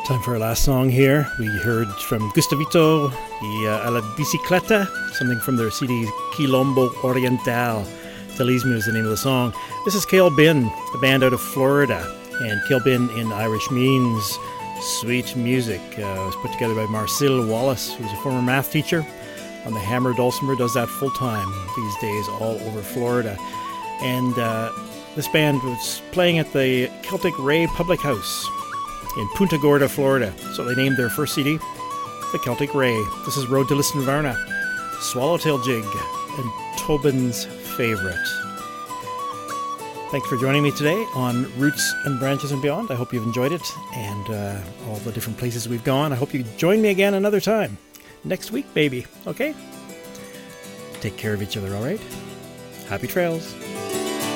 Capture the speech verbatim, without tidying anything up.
Time for our last song here. We heard from Gustavito, the uh, A la Bicicleta, something from their C D Quilombo Oriental. Delismo is the name of the song. This is Cale Bin, the band out of Florida. And Cale Bin in Irish means sweet music. Uh, it was put together by Marcel Wallace, who's a former math teacher on the hammer dulcimer, does that full time these days all over Florida. And uh, this band was playing at the Celtic Ray Public House in Punta Gorda, Florida. So they named their first C D The Celtic Ray. This is Road to Lisdoonvarna, Swallowtail Jig, and Tobin's Favorite. Thanks for joining me today on Roots and Branches and Beyond. I hope you've enjoyed it and uh, all the different places we've gone. I hope you join me again another time. Next week, maybe. Okay? Take care of each other, all right? Happy trails.